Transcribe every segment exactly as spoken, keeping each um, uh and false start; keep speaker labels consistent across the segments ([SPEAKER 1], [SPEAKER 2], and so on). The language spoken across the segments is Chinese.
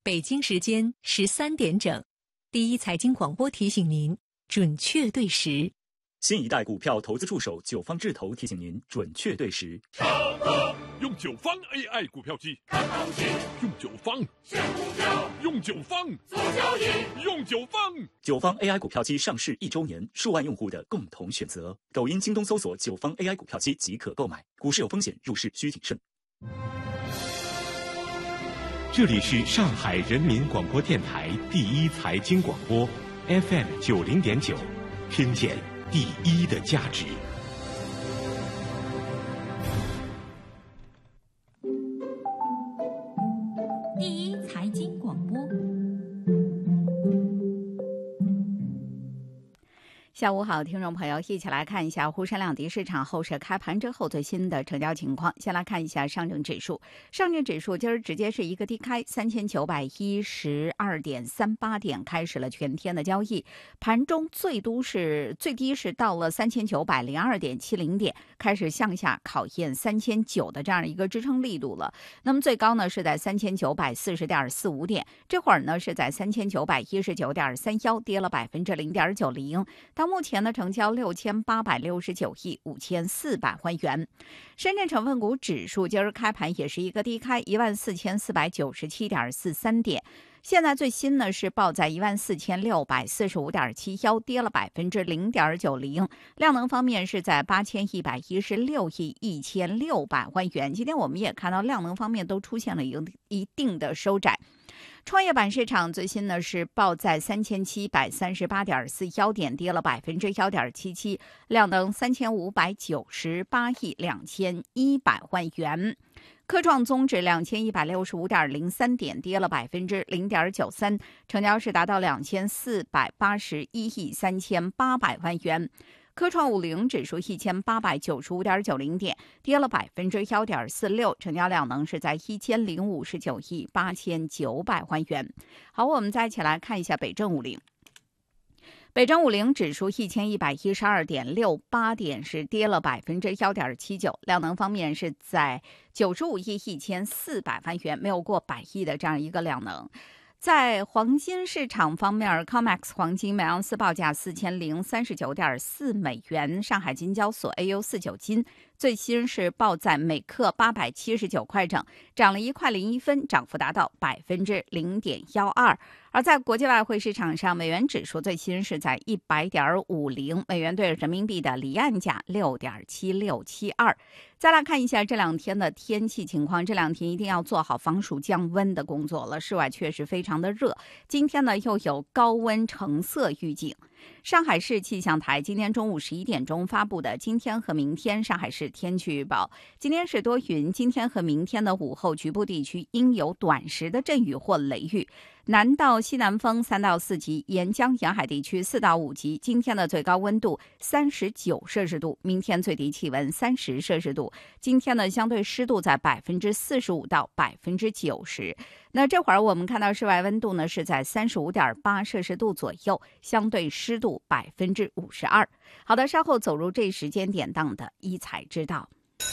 [SPEAKER 1] 北京时间十三点整，第一财经广播提醒您准确对时。
[SPEAKER 2] 新一代股票投资助手九方智投提醒您准确对时。
[SPEAKER 3] 上课用九方 A I 股票机看行情，用九方选股票，用九方做交易，用九方。
[SPEAKER 2] 九方 A I 股票机上市一周年，数万用户的共同选择。抖音、京东搜索九方 A I 股票机即可购买。股市有风险，入市需谨慎。
[SPEAKER 4] 这里是上海人民广播电台第一财经广播 F M 九零点九，听见第一的价值。
[SPEAKER 5] 第一财经广播。下午好，听众朋友，一起来看一下沪深两地市场后市开盘之后最新的成交情况。先来看一下上证指数，上证指数今儿直接是一个低开，三千九百一十二点三八点，开始了全天的交易。盘中最多是最低是到了三千九百零二点七零点，开始向下考验三千九的这样一个支撑力度了。那么最高呢是在三千九百四十点四五点，这会儿呢是在三千九百一十九点三幺，跌了百分之零点九零。到目前的成交六千八百六十九亿五千四百万元。深圳成分股指数今儿开盘也是一个低开，一万四千四百九十七点四三点。现在最新呢是报在一万四千六百四十五点七幺，跌了百分之零点九零。量能方面是在八千一百一十六亿一千六百万元。今天我们也看到量能方面都出现了一一定的收窄。创业板市场最新呢是报在三千七百三十八点四幺点，跌了百分之幺点七七，量能三千五百九十八亿两千一百万元。科创综指两千一百六十五点零三点，跌了百分之零点九三，成交是达到两千四百八十一亿三千八百万元。科创五零指数一千八百九十五点九零点，跌了百分之幺点四六，成交量能是在一千零五十九亿八千九百万元。好，我们再一起来看一下北证五零。北证五零指数一千一百一十二点六八点，是跌了百分之幺点七九，量能方面是在九十五亿一千四百万元，没有过百亿的这样一个量能。在黄金市场方面 ，C O M E X 黄金每盎司报价四千零三十九点四美元，上海金交所 A U 四九金最新是报在每克八百七十九块整，涨了一块零一分，涨幅达到百分之零点幺二。而在国际外汇市场上，美元指数最新是在一百点五零，美元对人民币的离岸价六点七六七二。再来看一下这两天的天气情况，这两天一定要做好防暑降温的工作了，室外确实非常的热。今天呢又有高温橙色预警。上海市气象台今天中午十一点钟发布的今天和明天上海市天气预报，今天是多云，今天和明天的午后局部地区应有短时的阵雨或雷雨，南到西南风三到四级，沿江沿海地区四到五级。今天的最高温度三十九摄氏度，明天最低气温三十摄氏度。今天的相对湿度在百分之四十五到百分之九十。那这会儿我们看到室外温度呢是在三十五点八摄氏度左右，相对湿度百分之五十二。好的，稍后走入这时间点档的一财知道。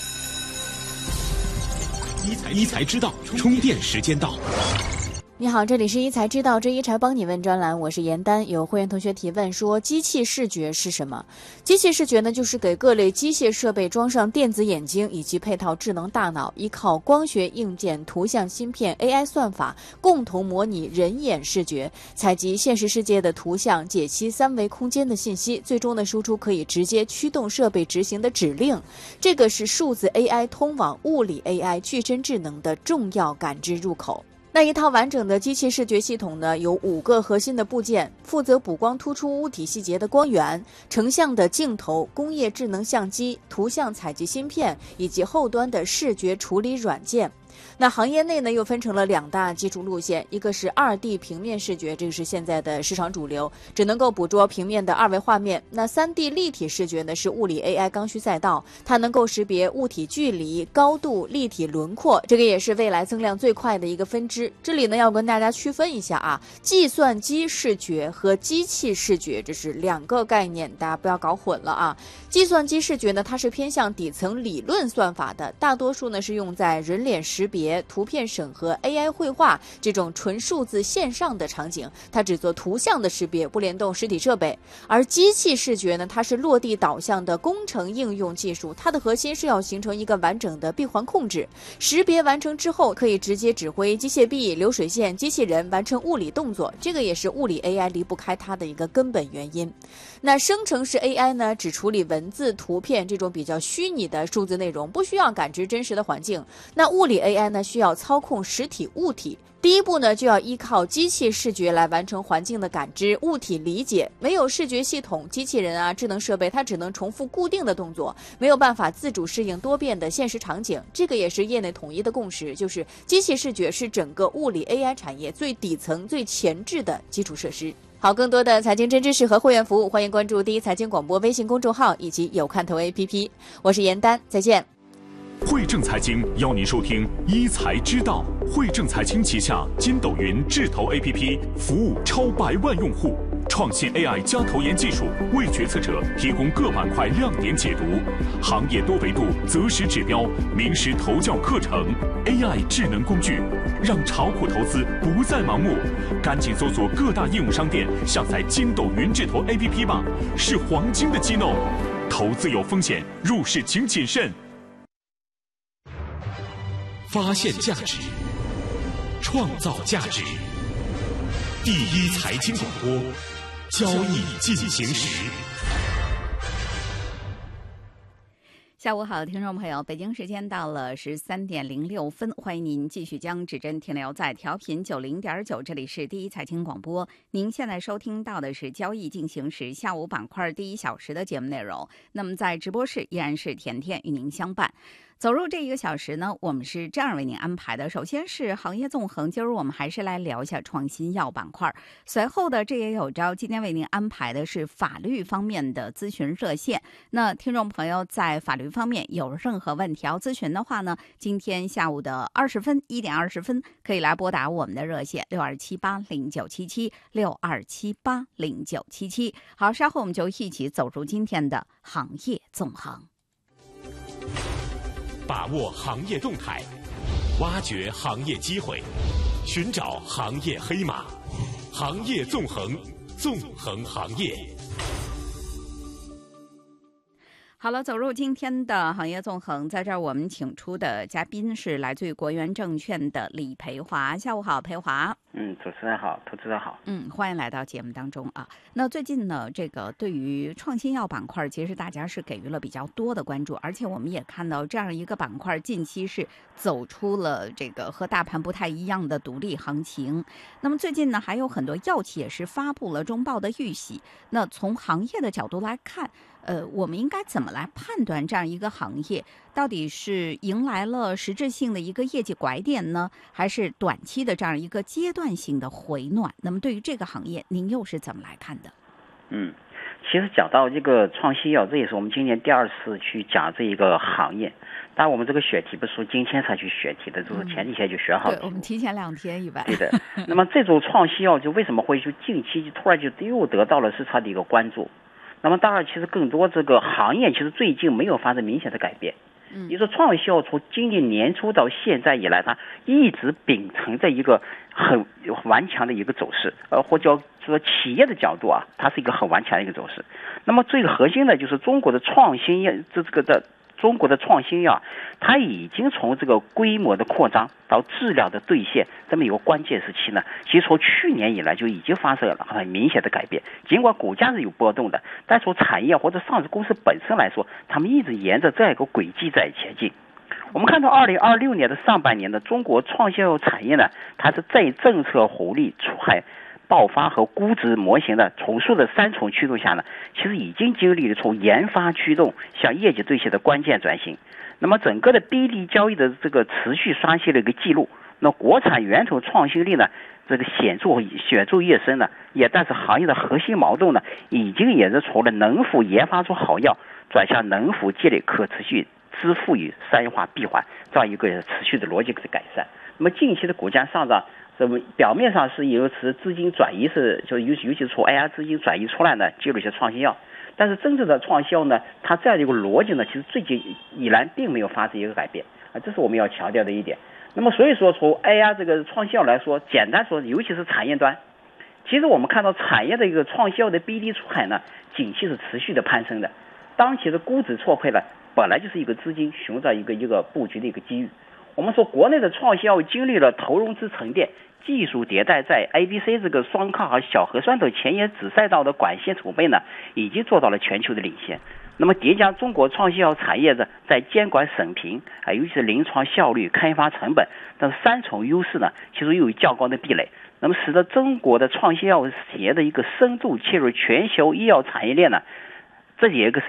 [SPEAKER 4] 一财一财知道，充电时间到。
[SPEAKER 6] 你好，这里是一财知道之一财帮你问专栏，我是严丹。有会员同学提问说，机器视觉是什么？机器视觉呢，就是给各类机械设备装上电子眼睛以及配套智能大脑，依靠光学硬件、图像芯片、A I 算法，共同模拟人眼视觉，采集现实世界的图像，解析三维空间的信息，最终的输出可以直接驱动设备执行的指令。这个是数字 A I 通往物理 A I 具身智能的重要感知入口。那一套完整的机器视觉系统呢，有五个核心的部件，负责补光突出物体细节的光源、成像的镜头、工业智能相机、图像采集芯片以及后端的视觉处理软件。那行业内呢又分成了两大基础路线，一个是 二 D 平面视觉，这个是现在的市场主流，只能够捕捉平面的二维画面。那 三 D 立体视觉呢是物理 A I 刚需赛道，它能够识别物体距离、高度、立体轮廓，这个也是未来增量最快的一个分支。这里呢要跟大家区分一下啊，计算机视觉和机器视觉这是两个概念，大家不要搞混了啊。计算机视觉呢它是偏向底层理论算法的，大多数呢是用在人脸识识别、图片审核、A I 绘画这种纯数字线上的场景，它只做图像的识别，不联动实体设备。而机器视觉呢，它是落地导向的工程应用技术，它的核心是要形成一个完整的闭环控制。识别完成之后，可以直接指挥机械臂、流水线、机器人完成物理动作，这个也是物理 A I 离不开它的一个根本原因。那生成式 A I 呢，只处理文字、图片这种比较虚拟的数字内容，不需要感知真实的环境。那物理 A I 呢，需要操控实体物体。第一步呢，就要依靠机器视觉来完成环境的感知、物体理解。没有视觉系统，机器人啊、智能设备，它只能重复固定的动作，没有办法自主适应多变的现实场景。这个也是业内统一的共识，就是机器视觉是整个物理 A I 产业最底层、最前置的基础设施。好，更多的财经真知识和会员服务，欢迎关注第一财经广播微信公众号以及有看头 A P P。我是严丹，再见。
[SPEAKER 3] 汇正财经邀您收听一财知道。汇正财经旗下筋斗云智投 A P P 服务超百万用户，创新 A I 加投研技术为决策者提供各板块亮点解读，行业多维度择时指标，名师投教课程 ，A I 智能工具，让炒股投资不再盲目。赶紧搜索各大应用商店下载筋斗云智投 A P P 吧，是黄金的激动。投资有风险，入市请谨慎。
[SPEAKER 4] 发现价值，创造价值。第一财经广播，交易进行时。
[SPEAKER 5] 下午好，听众朋友，北京时间到了十三点零六分，欢迎您继续将指针停留在调频九零点九，这里是第一财经广播。您现在收听到的是交易进行时下午板块第一小时的节目内容。那么在直播室依然是甜甜与您相伴。走入这一个小时呢，我们是这样为您安排的。首先是行业纵横，今儿我们还是来聊一下创新药板块。随后的这也有招，今天为您安排的是法律方面的咨询热线。那听众朋友在法律方面有任何问题要咨询的话呢，今天下午的二十分，一点二十分可以来拨打我们的热线六二七八零九七七六二七八零九七七。好，稍后我们就一起走入今天的行业纵横。
[SPEAKER 4] 把握行业动态，挖掘行业机会，寻找行业黑马，行业纵横，纵横行业。
[SPEAKER 5] 好了，走入今天的行业纵横，在这儿我们请出的嘉宾是来自于国元证券的李培华。下午好，培华。
[SPEAKER 7] 嗯，主持人好，投资人好。
[SPEAKER 5] 嗯，欢迎来到节目当中啊。那最近呢，这个对于创新药板块，其实大家是给予了比较多的关注，而且我们也看到这样一个板块近期是走出了这个和大盘不太一样的独立行情。那么最近呢，还有很多药企也是发布了中报的预喜。那从行业的角度来看，呃，我们应该怎么来判断这样一个行业到底是迎来了实质性的一个业绩拐点呢，还是短期的这样一个阶段性的回暖？那么对于这个行业，您又是怎么来看的？
[SPEAKER 7] 嗯，其实讲到这个创新药，这也是我们今年第二次去讲这一个行业。当然，我们这个选题不是说今天才去选题的，就是前几天就选好了。
[SPEAKER 5] 对，我们提前两天以外。
[SPEAKER 7] 对的。那么这种创新药就为什么会就近期就突然就又得到了市场的一个关注？那么当然，其实更多这个行业其实最近没有发生明显的改变。嗯，你说创新药从今年年初到现在以来，它一直秉承着一个很顽强的一个走势，呃，或者说企业的角度啊，它是一个很顽强的一个走势。那么最核心的就是中国的创新药，这这个的。中国的创新药，它已经从这个规模的扩张到质量的兑现这么一个关键时期呢，其实从去年以来就已经发生了很明显的改变。尽管股价是有波动的，但从产业或者上市公司本身来说，他们一直沿着这样一个轨迹在前进。我们看到二零二六年的上半年的中国创新药产业呢，它是在政策红利出海爆发和估值模型的重塑的三重驱动下呢，其实已经经历了从研发驱动向业绩兑现的关键转型。那么整个的 B D 交易的这个持续刷新了一个记录。那国产源头创新力呢，这个显著显著跃升呢，也但是行业的核心矛盾呢，已经也是从了能否研发出好药，转向能否积累可持续支付与商业化闭环这样一个持续的逻辑的改善。那么近期的股价上涨。那么表面上是由此资金转移是，就尤其尤其是从 A I 资金转移出来呢，进入一些创新药，但是真正的创新药呢，它这样的一个逻辑呢，其实最近以来并没有发生一个改变啊，这是我们要强调的一点。 那么所以说从 A I 这个创新药来说，简单说，尤其是产业端，其实我们看到产业的一个创新药的 B D 出海呢，景气是持续的攀升的。当前的估值错配呢，本来就是一个资金寻找一个一个布局的一个机遇。我们说国内的创新药经历了投融资沉淀、技术迭代，在 A B C 这个双抗和小核酸等前沿子赛道的管线储备呢，已经做到了全球的领先。那么叠加中国创新药产业的在监管审评啊，尤其是临床效率、开发成本等三重优势呢，其实又有较高的壁垒。那么使得中国的创新药企业的一个深度切入全球医药产业链呢，这也一个是